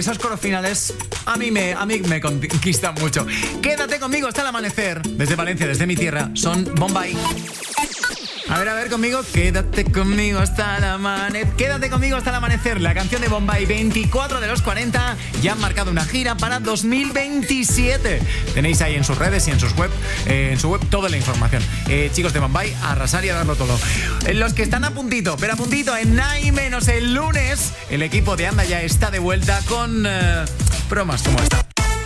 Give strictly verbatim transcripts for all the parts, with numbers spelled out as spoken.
esos coros finales a mí me, a mí me conquistan mucho. Quédate conmigo hasta el amanecer. Desde Valencia, desde mi tierra, son Bombay. A ver, a ver conmigo, quédate conmigo hasta el amanecer. Quédate conmigo hasta el amanecer. La canción de Bombay, veinticuatro de los cuarenta, ya han marcado una gira para dos mil veintisiete. Tenéis ahí en sus redes y en sus web, eh, en su web toda la información. Eh, chicos de Bombay, a arrasar y a darlo todo. Eh, los que están a puntito, pero a puntito, en nada y menos el lunes, el equipo de Anda Ya está de vuelta con eh, bromas como esta.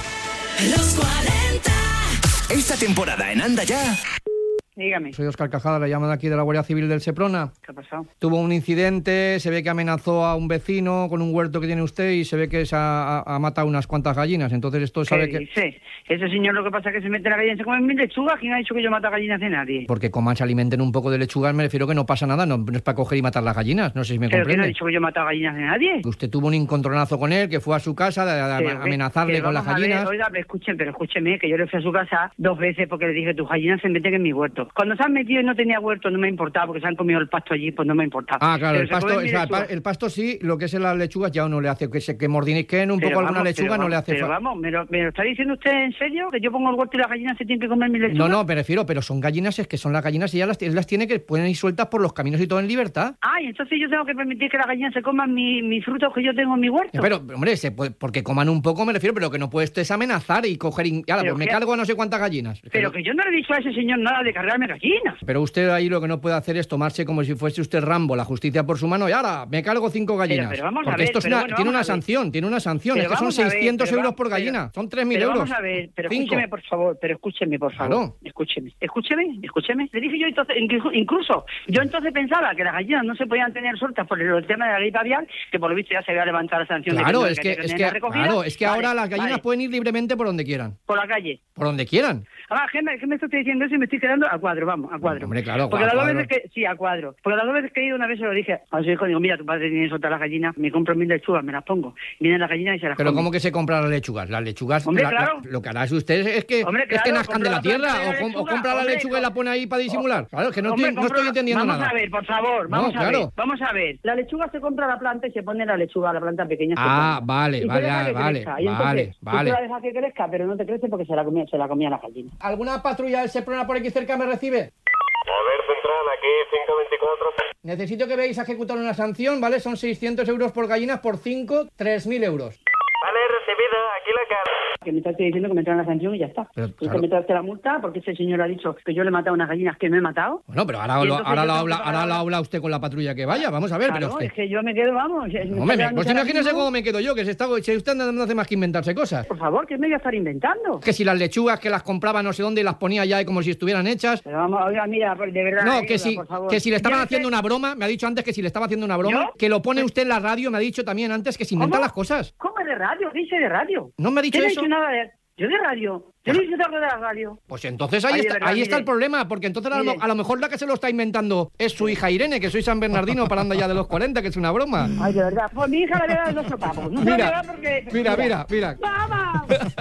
Los cuarenta. Esta temporada en Anda Ya. Dígame. Soy Óscar Cajada, le llaman aquí de la Guardia Civil del Seprona. ¿Qué ha pasado? Tuvo un incidente, se ve que amenazó a un vecino con un huerto que tiene usted y se ve que se ha, ha, ha matado unas cuantas gallinas. Entonces esto sabe ¿Qué que... dice? Ese señor lo que pasa es que se mete la gallina y se come mil lechugas. ¿Quién ha dicho que yo mato a gallinas de nadie? Porque coman, se alimenten un poco de lechugas, me refiero que no pasa nada, no, no es para coger y matar las gallinas, no sé si me ¿Pero quién ha comprende. dicho que yo mato a gallinas de nadie? Usted tuvo un encontronazo con él, que fue a su casa de, de, de Pero, amenazarle pero con las vamos a ver, gallinas. Oiga, pero escuchen, pero escúcheme, que yo le fui a su casa dos veces porque le dije, tus gallinas se meten en mi huerto. Cuando se han metido y no tenía huerto, no me ha importado, porque se han comido el pasto allí, pues no me ha importado. Ah, claro, Pero el se pasto, comen o mi sea, el, pa- lechuga. el pasto sí, lo que es las lechugas ya uno le hace, que se que mordisquen un Pero poco alguna vamos, lechuga pero no le vamos, hace Pero falta. vamos, ¿me lo, ¿me lo está diciendo usted en serio? ¿Que yo pongo el huerto y las gallinas se tienen que comer mi lechuga? No, no, me refiero, pero son gallinas, es que son las gallinas y ya las, él las tiene que pueden ir sueltas por los caminos y todo en libertad. Ah, y entonces yo tengo que permitir que las gallinas se coman mi- mis frutos que yo tengo en mi huerto. Pero, hombre, se puede, porque coman un poco me refiero, pero que no puede usted es amenazar y coger... Y, ala, Pero pues me qué- cargo a no sé cuántas gallinas. Pero que yo no le he dicho a ese señor nada de cargarme gallinas. Pero usted ahí lo que no puede hacer es tomarse como si fuese usted Rambo, la justicia por su mano, y ahora me cargo cinco gallinas. pero vamos a porque ver, esto es pero una- bueno, tiene una vamos a ver. sanción, tiene una sanción. Pero Es que son vamos a ver, seiscientos pero euros va- por pero- gallina, son tres mil Pero euros. vamos a ver, pero Cinco. escúcheme, por favor, pero escúcheme, por favor. Claro. Escúcheme, escúcheme, escúcheme. Le dije yo entonces, inclu- incluso, yo entonces pensaba que las gallinas no se podían tener sueltas por el, el tema de la gripe aviar, que por lo visto ya se había levantado la sanción. Claro, de es que, que, es tener que, la recogida. claro, es que Vale, ahora las gallinas vale, pueden ir libremente por donde quieran. por la calle. Por donde quieran. Ah, ¿qué me, qué me estoy diciendo eso y me estoy quedando a cuadro? Vamos, a cuadro. Hombre, claro, Porque a las dos cuadro. veces que... Sí, a cuadro. Porque las dos veces que he ido, una vez se lo dije a su hijo, digo, mira, tu padre tiene soltar las gallinas, me compro mil lechugas, me las pongo. Vienen las gallinas y se las Pero comen. ¿cómo que se compran las lechugas? Las lechugas, Hombre, la- la- claro. lo que hará usted es que, Hombre, es que claro, nazcan de compra la la tierra planta de o, la com- o lechuga, compra la hombre, lechuga y la pone ahí para disimular. Claro, es que no, Hombre, estoy, no compra- estoy entendiendo vamos nada. a ver, por favor, vamos No, a claro. ver, vamos a ver. La lechuga se compra la planta y se pone la lechuga, la planta pequeña. se Ah, pone. vale, Y se vale, deja que vale, crezca. Y vale, entonces, vale. Tú la dejas que crezca, pero no te crece porque se la comía, se la comía la gallina. ¿Alguna patrulla del Seprona por aquí cerca me recibe? A ver, central, aquí cinco veinticuatro. Necesito que veáis a ejecutar una sanción, ¿vale? Son seiscientos euros por gallinas, por cinco, tres mil euros. Vale, recibido, aquí la cara. Que me estás diciendo que me traen la sanción y ya está. Pero, Tú claro. me traste la multa porque ese señor ha dicho que yo le he matado unas gallinas que no he matado. Bueno, pero ahora, Y lo, entonces ahora, yo lo tengo habla, que ahora pagar- lo habla usted con la patrulla que vaya, vamos a ver, Claro, pero es que yo me quedo, vamos. me está Hombre, quedando pues ahora imagínese mismo. cómo me quedo yo, que se está, si usted no hace más que inventarse cosas. Por favor, ¿qué me voy a estar inventando? Que si las lechugas que las compraba no sé dónde y las ponía ya como si estuvieran hechas. Pero vamos, oiga, mira, de verdad. No, ayuda, que si, por favor. que si le estaban Yo haciendo sé- una broma, me ha dicho antes que si le estaba haciendo una broma, ¿Yo? que lo pone usted en la radio, me ha dicho también antes que se inventan ¿Cómo? las cosas. ¿Cómo es de radio? ¿Qué dice de radio? ¿No me ha dicho Yo no he eso? dicho nada de... Yo de radio. Yo no he dicho algo de la radio. Pues entonces ahí, Ay, de está, verdad, ahí está mire. el problema, porque entonces a lo, Mire. a lo mejor la que se lo está inventando es su hija Irene, que soy San Bernardino para andar ya de los cuarenta, que es una broma. Ay, de verdad. Pues mi hija le voy a dar dos sopapos. No se lo voy a Mira, dar porque... mira, mira, mira. ¡Mamá!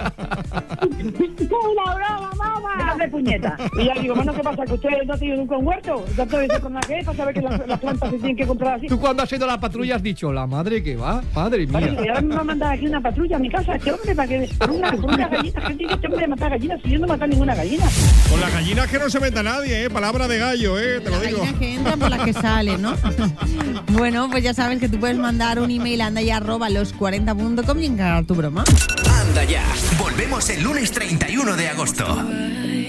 ¡Una broma, mamá! Déjate puñeta. Y ya digo, bueno, ¿qué pasa? ¿Que ustedes no tienen nunca un huerto? ¿Ya te dice con la que para saber que las, las plantas se tienen que comprar así? Tú cuando has ido a la patrulla has dicho, la madre que va, madre Vale, mía. y ahora me va a mandar aquí una patrulla a mi casa, este hombre, para que... Por una, por una gallina, que dice este hombre de matar gallinas, si yo no mato ninguna gallina. Con las gallinas que no se meta nadie, ¿eh? Palabra de gallo, ¿eh? Te lo Las digo. gallinas que entran por las que salen, ¿no? Bueno, pues ya sabes que tú puedes mandar un email a andaya arroba los cuarenta punto com y encargar tu broma. Anda Ya. Volvemos el lunes treinta y uno de agosto.